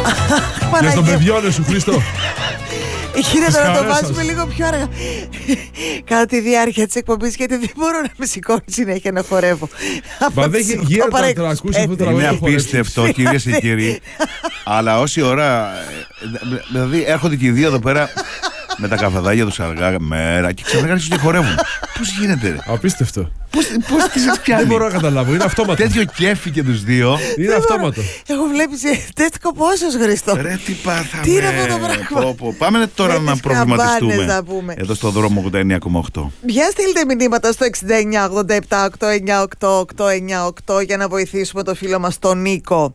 Για τον παιδιώνε σου, Χρήστο. Γίνεται να το βάζουμε λίγο πιο αργά κατά τη διάρκεια της εκπομπής, γιατί δεν μπορώ να με σηκώνει συνέχεια να χορεύω. Μα δεν γίνεται να ακούσει αυτό το τραγούδι. Είναι απίστευτο, κυρίες και κύριοι. Αλλά όση ώρα. Δηλαδή έρχονται και οι δύο εδώ πέρα με τα καφεδάκια τους αργά μέρα και ξαφνικά αρχίζουν και χορεύουν. Πώς γίνεται, ρε? Απίστευτο. Πώς τις πιάνει? Δεν μπορώ να καταλάβω, είναι αυτόματο. Τέτοιο κέφι και τους δύο. Είναι αυτόματο. Εγώ βλέπεις τέτοιο πόσος, Χριστό. Ρε τι πάθαμε. Τι είναι αυτό το πράγμα? Πάμε τώρα να προβληματιστούμε. πούμε. Εδώ στο δρόμο 89,8. Για στείλτε μηνύματα στο 6987-898-898 για να βοηθήσουμε το φίλο μας τον Νίκο.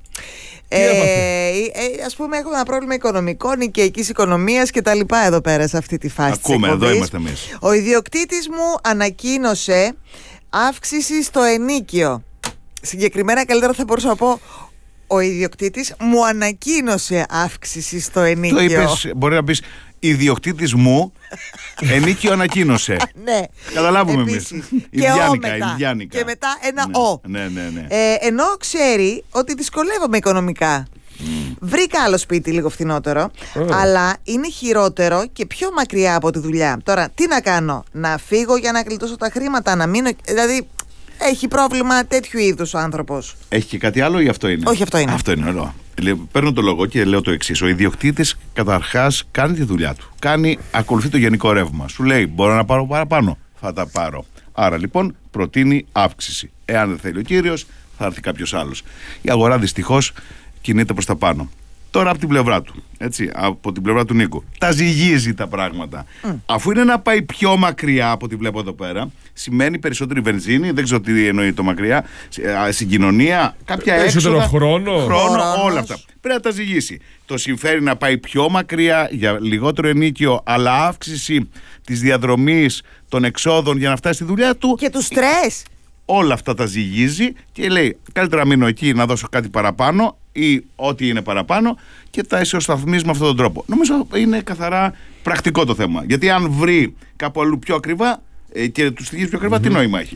Ας πούμε, έχουμε ένα πρόβλημα οικονομικό, νοικιακής οικονομίας και τα λοιπά εδώ πέρα σε αυτή τη φάση. Ακούμε, εδώ είμαστε εμείς. Ο ιδιοκτήτης μου ανακοίνωσε αύξηση στο ενοίκιο. Συγκεκριμένα, καλύτερα θα μπορούσα να πω, ο ιδιοκτήτης μου ανακοίνωσε αύξηση στο ενοίκιο. Το είπες, μπορεί να πεις ιδιοκτήτης μου ενίκιο ανακοίνωσε. Ναι. Καταλάβουμε εμείς. Ιδιάνικα. Και μετά ένα ο. Ναι. Ενώ ξέρει ότι δυσκολεύομαι οικονομικά. Βρήκα άλλο σπίτι λίγο φθηνότερο, αλλά είναι χειρότερο και πιο μακριά από τη δουλειά. Τώρα, τι να κάνω? Να φύγω για να γλιτώσω τα χρήματα, να μείνω? Δηλαδή, έχει πρόβλημα τέτοιου είδους ο άνθρωπος. Έχει και κάτι άλλο ή αυτό είναι? Όχι, αυτό είναι. Αυτό είναι, ωραίο. Παίρνω το λόγο και λέω το εξής. Ο ιδιοκτήτης καταρχάς κάνει τη δουλειά του. Ακολουθεί το γενικό ρεύμα. Σου λέει, μπορώ να πάρω παραπάνω? Θα τα πάρω. Άρα λοιπόν προτείνει αύξηση. Εάν δεν θέλει ο κύριος, θα έρθει κάποιος άλλος. Η αγορά δυστυχώς κινείται προς τα πάνω. Τώρα από την πλευρά του, έτσι, από την πλευρά του Νίκου, τα ζυγίζει τα πράγματα. Αφού είναι να πάει πιο μακριά από ό,τι βλέπω εδώ πέρα, σημαίνει περισσότερη βενζίνη, δεν ξέρω τι εννοεί το μακριά, συγκοινωνία, κάποια έξοδα, χρόνο, όλα αυτά. Πρέπει να τα ζυγίσει. Το συμφέρει να πάει πιο μακριά για λιγότερο ενοίκιο, αλλά αύξηση της διαδρομής των εξόδων για να φτάσει στη δουλειά του. Και του στρες. Όλα αυτά τα ζυγίζει και λέει, καλύτερα μείνω εκεί να δώσω κάτι παραπάνω ή ό,τι είναι παραπάνω και τα ισοσταθμίζει με αυτόν τον τρόπο. Νομίζω είναι καθαρά πρακτικό το θέμα. Γιατί αν βρει κάπου αλλού πιο ακριβά και του στοιχείς πιο ακριβά, τι νόημα έχει?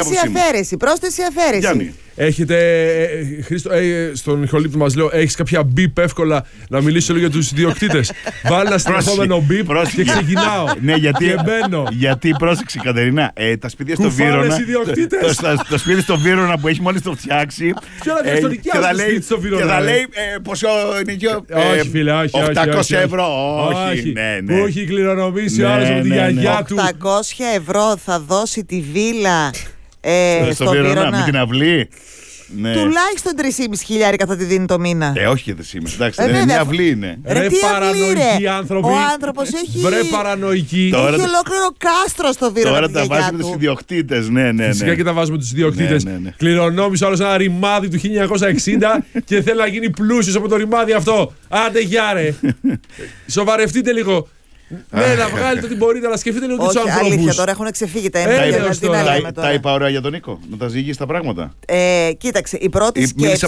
Πρόσθεση αφαίρεση. Γιάννη. Έχετε, Χρήστο, στον ηχολήπτη μας λέω, έχεις κάποια μπιπ εύκολα να μιλήσω λίγο για τους ιδιοκτήτες? Βάλε ένα συνεχόμενο μπιπ και ξεκινάω. Ναι, και μπαίνω. Γιατί πρόσεξε, Κατερίνα, τα σπίτια στο Βύρωνα. Το σπίτι στο Βύρωνα που έχει μόλις το φτιάξει. Ποιο να βγει στο νοικιάζει το σπίτι στο Βύρωνα? Και θα λέει πόσο νοικιό? Όχι, φίλε, όχι. 800 ευρώ. Όχι, που έχει κληρονομήσει ο άλλος από τη γιαγιά του. 800 ευρώ θα δώσει τη βίλα στο Βύρωνα με την αυλή. Ναι. Τουλάχιστον 3.500 θα τη δίνει το μήνα. Όχι και 3.500. Εντάξει, δεν είναι μια αυλή είναι. Ρε παρανοϊκοί άνθρωποι. Ο άνθρωπος έχει. Βρε παρανοϊκοί. Έχει ολόκληρο κάστρο στο Βύρωνα. Τώρα τα βάζουμε τους ιδιοκτήτες. Ναι. Φυσικά και τα βάζουμε τους ιδιοκτήτες. Ναι. Κληρονόμησε όλος ένα ρημάδι του 1960 και θέλει να γίνει πλούσιος από το ρημάδι αυτό. Άντε γεια ρε. Σοβαρευτείτε λίγο. Ναι, να βγάλετε ό,τι μπορείτε, αλλά σκεφτείτε λίγο τους ανθρώπους. Αλήθεια, τώρα έχουν ξεφύγει τα έμβια. Τα είπα ωραία για τον Νίκο, να τα ζυγείς τα πράγματα. Κοίταξε, η πρώτη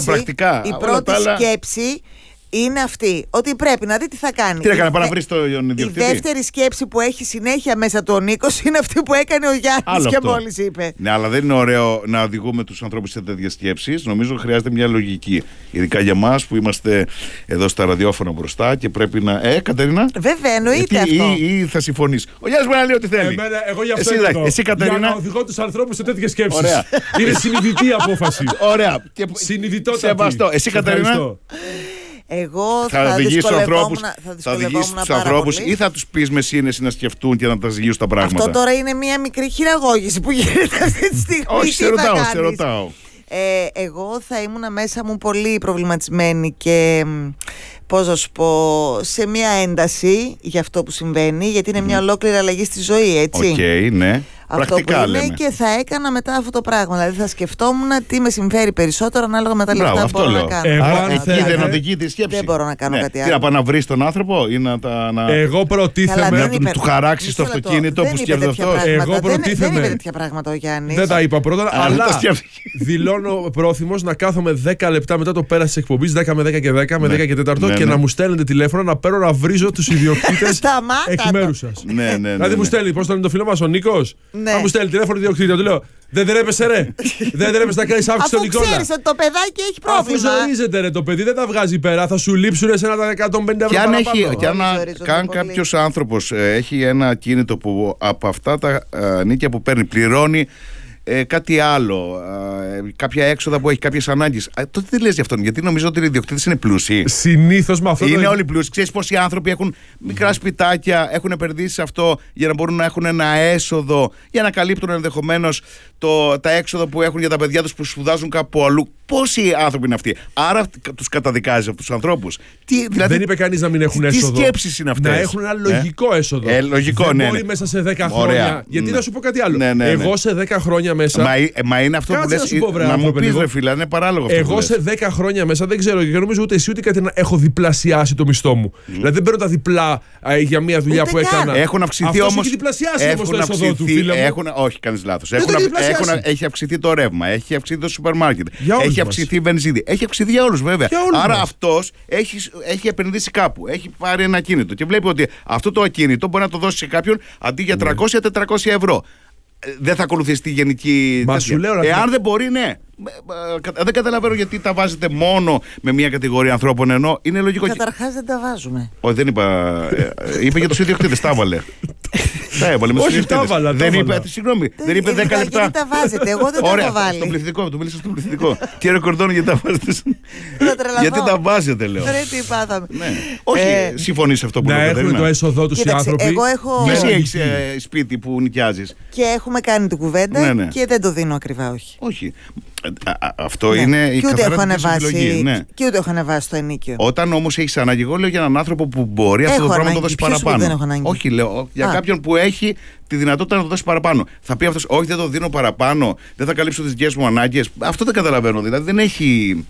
σκέψη είναι αυτή, ότι πρέπει να δει τι θα κάνει. Τι έκανε, πάει να βρει τον ιδιοκτήτη? Η δεύτερη σκέψη που έχει συνέχεια μέσα του ο Νίκος είναι αυτή που έκανε ο Γιάννης και μόλις είπε. Ναι, αλλά δεν είναι ωραίο να οδηγούμε τους ανθρώπους σε τέτοιες σκέψεις. Νομίζω χρειάζεται μια λογική. Ειδικά για εμάς που είμαστε εδώ στα ραδιόφωνα μπροστά και πρέπει να. Κατερίνα. Βέβαια, εννοείται αυτό. Ή θα συμφωνείς? Ο Γιάννης μπορεί να λέει ό,τι θέλει. Εγώ για αυτό εσύ, Κατερίνα. Για να οδηγώ τους ανθρώπους σε τέτοιες σκέψεις. Είναι συνειδητή απόφαση. Ωραία. Συνειδητότητα. Εσύ, Κατερίνα. Εγώ θα δυσκολευόμουν τους ανθρώπους ή θα τους πεις με σύνεση να σκεφτούν και να τα ζυγίσουν τα πράγματα? Αυτό τώρα είναι μια μικρή χειραγώγηση που γίνεται αυτή τη στιγμή. Όχι, σε ρωτάω. Εγώ θα ήμουνα μέσα μου πολύ προβληματισμένη και πώς να σου πω, σε μια ένταση για αυτό που συμβαίνει, γιατί είναι μια ολόκληρη αλλαγή στη ζωή, έτσι. Οκ, ναι. Αυτό πρακτικά που είναι λέμε. Και θα έκανα μετά αυτό το πράγμα. Δηλαδή θα σκεφτόμουν τι με συμφέρει περισσότερο ανάλογα με τα λεφτά που μπορώ να κάνω. Άρα εκεί δεν οδηγεί τη σκέψη. Δεν μπορώ να κάνω κάτι άλλο. Τι να πάει να βρει τον άνθρωπο ή να τα. Εγώ προτίθεμαι. Να του χαράξει το αυτοκίνητο που σκέφτεται αυτό. Εγώ προτίθεμαι. Δεν είπε τέτοια πράγματα ο Γιάννης. Δεν τα είπα πρώτα, αλλά δηλώνω πρόθυμος να κάθομαι 10 λεπτά μετά το πέρας της εκπομπής, 10 με 10 και 10, με 10 και 4 και να μου στέλνετε τηλέφωνο να παίρνω να βρίζω τους ιδιοκτήτες εκ μέρους σας. Δηλαδή μου στέλνει, πώς το λένε το φίλο μας ο Νίκος, να μου στέλνει τηλέφωνο ιδιοκτήτη, του λέω Δεν τρέπεσαι, ρε. Δεν τρέπεσαι να κάνεις αύξηση στον Αφού Νικόλα. ξέρεις ότι το παιδάκι έχει πρόβλημα. Αφού ζορίζεται, ρε, το παιδί δεν τα βγάζει πέρα. Θα σου λείψουν σε ένα 150 ευρώ παραπάνω. Και αν κάποιος άνθρωπος έχει ένα ακίνητο που από αυτά τα νίκια που παίρνει πληρώνει κάτι άλλο, κάποια έξοδα που έχει, κάποιες ανάγκες, τότε τι λες γι' αυτόν? Γιατί νομίζω ότι οι ιδιοκτήτες είναι πλούσιοι. Συνήθως με αυτό. Είναι όλοι πλούσιοι. Ξέρεις πόσοι άνθρωποι έχουν μικρά σπιτάκια, έχουν επενδύσει σε αυτό για να μπορούν να έχουν ένα έσοδο, για να καλύπτουν ενδεχομένως τα έξοδα που έχουν για τα παιδιά τους που σπουδάζουν κάπου αλλού. Πόσοι άνθρωποι είναι αυτοί? Άρα τους καταδικάζει αυτούς τους ανθρώπους. Δεν είπε κανείς να μην έχουν έσοδο. Τι σκέψεις είναι αυτές? Να έχουν ένα λογικό έσοδο. Λογικό, δεν ναι. μπορεί μέσα σε 10 χρόνια. Γιατί να σου πω κάτι άλλο. Εγώ σε 10 χρόνια μέσα. Μα είναι αυτό που λες. Να μου πεις, ρε φίλε, είναι παράλογο αυτό. Εγώ σε 10 χρόνια μέσα δεν ξέρω και νομίζω ούτε εσύ ούτε κάτι να έχω διπλασιάσει το μισθό μου. Δηλαδή δεν παίρνω τα διπλά για μια δουλειά που έκανα. Έχουν αυξηθεί όμως. Έχει διπλασιάσει όμως το έσοδο του, φίλε μου. Όχι, κάνεις λάθος. Έχει αυξηθεί το ρεύμα, έχει αυξηθεί το σούπερ μάρκετ, έχει αυξηθεί η βενζίνη. Έχει αυξηθεί για όλους βέβαια. Άρα αυτός έχει επενδύσει κάπου, έχει πάρει ένα ακίνητο και βλέπει ότι αυτό το ακίνητο μπορεί να το δώσει σε κάποιον αντί για 300-400 ευρώ. Δεν θα ακολουθήσει τη γενική. Μα σου λέω, εάν δεν μπορεί, ναι. Δεν καταλαβαίνω γιατί τα βάζετε μόνο με μια κατηγορία ανθρώπων, ενώ είναι λογικό. Καταρχάς δεν τα βάζουμε. Όχι, δεν είπα. Είπε για τους ιδιοκτήτες, τα έβαλε. Τα έβαλε με τους ιδιοκτήτες. Όχι, τα έβαλα. Δεν είπε, συγγνώμη, δεν είπε 10 λεπτά. Γιατί τα βάζετε, εγώ δεν τα έχω βάλει. Στον πληθυντικό, του μίλησα στον πληθυντικό. Κύριε Κορδόνη, γιατί τα βάζετε? Γιατί τα βάζετε, λέω. Τι πάθαμε. Όχι, συμφωνείς σε αυτό που λέτε? λέτε? Να έχουν το έσοδό τους οι άνθρωποι. Και εσύ έχεις σπίτι που νοικιάζεις. Και έχουμε κάνει την κουβέντα και δεν το δίνω ακριβά, όχι. Όχι. Αυτό είναι η καθαρά της επιλογή. Και ούτε έχω ανεβάσει το ενίκιο. Όταν όμως έχεις ανάγκη, εγώ λέω για έναν άνθρωπο που μπορεί αυτό το πράγμα να το δώσει παραπάνω. Δεν έχω ανάγκη. Όχι, λέω για κάποιον που έχει τη δυνατότητα να το δώσει παραπάνω. Θα πει αυτός, όχι, δεν το δίνω παραπάνω, δεν θα καλύψω τις δικές μου ανάγκες. Αυτό δεν καταλαβαίνω. Δηλαδή δεν έχει.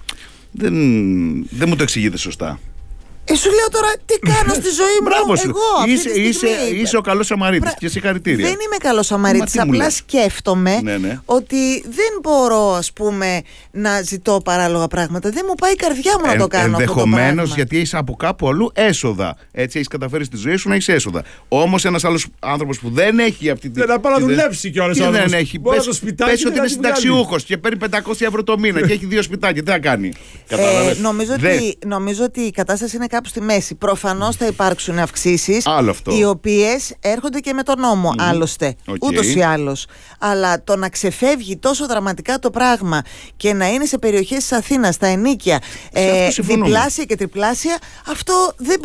Δεν μου το εξηγείτε σωστά. Σου λέω τώρα τι κάνω στη ζωή μου. Μπράβο σου. Εγώ είσαι ο καλός Σαμαρίτης και συγχαρητήρια. Δεν είμαι καλός Σαμαρίτης. Απλά σκέφτομαι ότι δεν μπορώ, ας πούμε, να ζητώ παράλογα πράγματα. Δεν μου πάει η καρδιά μου να το κάνω. Ενδεχομένως γιατί είσαι από κάπου αλλού έσοδα. Έτσι έχεις καταφέρει στη ζωή σου να έχεις έσοδα. Όμως ένας άλλος άνθρωπος που δεν έχει αυτή τη. Δεν θα πάει να δουλέψει κιόλας. Δεν έχει. Πες ότι είναι συνταξιούχος και παίρνει 500 ευρώ το μήνα και έχει 2 σπιτάκια. Τι θα κάνει? Νομίζω ότι η κατάσταση είναι κάπου στη μέση. Προφανώς θα υπάρξουν αυξήσεις, οι οποίες έρχονται και με τον νόμο, άλλωστε. Ούτως ή άλλως. Αλλά το να ξεφεύγει τόσο δραματικά το πράγμα και να είναι σε περιοχές της Αθήνας, τα ενίκια, διπλάσια και τριπλάσια, αυτό δεν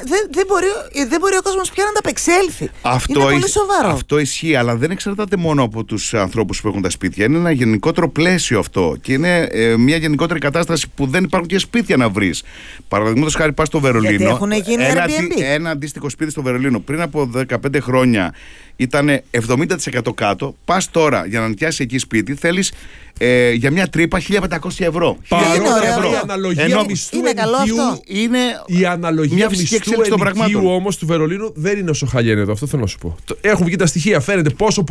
μπορεί ο κόσμος πια να ανταπεξέλθει. Είναι πολύ σοβαρό. Αυτό ισχύει, αλλά δεν εξαρτάται μόνο από τους ανθρώπους που έχουν τα σπίτια. Είναι ένα γενικότερο πλαίσιο αυτό. Και είναι μια γενικότερη κατάσταση που δεν υπάρχουν και σπίτια να βρεις. Παραδείγματος χάρη, πας στο Βερολίνο. Γιατί έχουν γίνει Airbnb. Ένα αντίστοιχο σπίτι στο Βερολίνο πριν από 15 χρόνια ήταν 70% κάτω. Πας τώρα για να νοικιάσεις εκεί σπίτι, θέλεις για μια τρύπα 1.500 ευρώ. Παρόλο η αναλογία μισθού είναι η αναλογία μισθού ενοικίου όμως του Βερολίνου δεν είναι όσο χαλιένεται. Αυτό θέλω να σου πω. Έχουν βγει τα στοιχεία, φαίνεται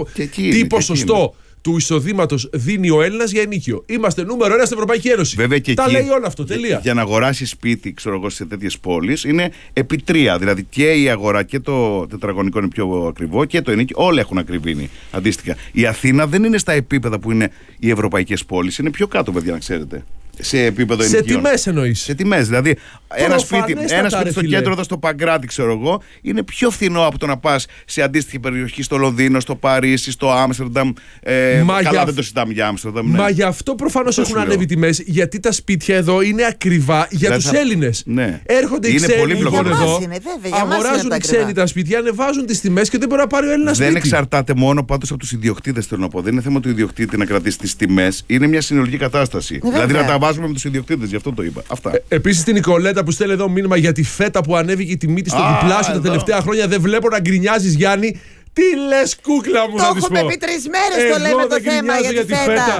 τι ποσοστό του εισοδήματος δίνει ο Έλληνας για ενίκιο. Είμαστε νούμερο 1 στην Ευρωπαϊκή Ένωση. Βέβαια και τα λέει όλο αυτό. Τελεία. Για να αγοράσεις σπίτι, ξέρω εγώ, σε τέτοιες πόλεις είναι επί 3. Δηλαδή και η αγορά και το τετραγωνικό είναι πιο ακριβό και το ενίκιο. Όλα έχουν ακριβήνει αντίστοιχα. Η Αθήνα δεν είναι στα επίπεδα που είναι οι ευρωπαϊκές πόλεις. Είναι πιο κάτω, παιδιά, να ξέρετε. Σε επίπεδο ενοικίων. Σε τιμές εννοείς? Σε τιμές. Δηλαδή, ένα σπίτι στο κέντρο, εδώ στο Παγκράτη, ξέρω εγώ, είναι πιο φθηνό από το να πας σε αντίστοιχη περιοχή στο Λονδίνο, στο Παρίσι, στο Άμστερνταμ. Καλά, δεν το συζητάμε για Άμστερνταμ. Μα γι' αυτό προφανώς έχουν ανέβει τιμές, γιατί τα σπίτια εδώ είναι ακριβά για τους Έλληνες. Ναι. Έρχονται οι ξένοι λοιπόν εδώ, αγοράζουν οι ξένοι τα σπίτια, ανεβάζουν τις τιμές και δεν μπορεί να πάρει ο Έλληνας σπίτι. Δεν εξαρτάται μόνο πάντως από τους ιδιοκτήτες, θέλω να πω. Δεν είναι θέμα του ιδιοκτήτη να κρατήσει τις τιμές. Είναι μια συνολική κατάσταση. Δηλαδή να τα βάζουμε με τους ιδιοκτήτες, γι' αυτό το είπα. Επίσης την Νικολέτα που στέλνει εδώ μήνυμα για τη φέτα που ανέβηκε η τιμή της στο διπλάσιο τα τελευταία χρόνια. Δεν βλέπω να γκρινιάζεις, Γιάννη. Τι λες, κούκλα μου, να της πω. Το έχουμε πει 3 μέρες το λέμε το θέμα για τη φέτα.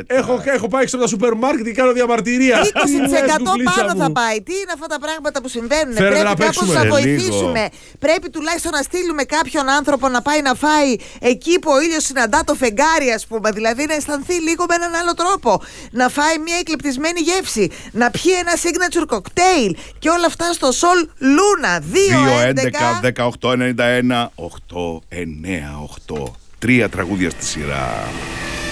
Έχω πάει στο σούπερ μάρκετ και κάνω διαμαρτυρία. 20% πάνω θα πάει. Τι είναι αυτά τα πράγματα που συμβαίνουν? Πρέπει κάπως να βοηθήσουμε. Πρέπει τουλάχιστον να στείλουμε κάποιον άνθρωπο να πάει να φάει εκεί που ο ήλιος συναντά το φεγγάρι, ας πούμε. Δηλαδή να αισθανθεί λίγο με έναν άλλο τρόπο. Να φάει μια εκλεπτισμένη γεύση. Να πιει ένα signature cocktail. Και όλα αυτά στο Sol Luna. 2-11-18-91-8. 9-8. 3 τραγούδια στη σειρά.